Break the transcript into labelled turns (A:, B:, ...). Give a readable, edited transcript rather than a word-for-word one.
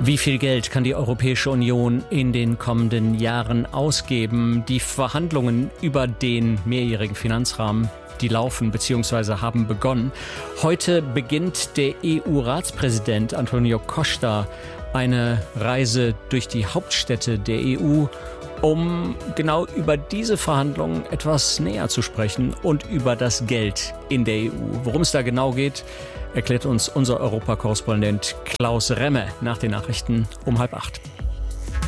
A: Wie viel Geld kann die Europäische Union in den kommenden Jahren ausgeben? Die Verhandlungen über den mehrjährigen Finanzrahmen, die laufen bzw. haben begonnen. Heute beginnt der EU-Ratspräsident Antonio Costa eine Reise durch die Hauptstädte der EU, um genau über diese Verhandlungen etwas näher zu sprechen und über das Geld in der EU. Worum es da genau geht, erklärt uns unser Europakorrespondent Klaus Remme nach den Nachrichten um 7:30.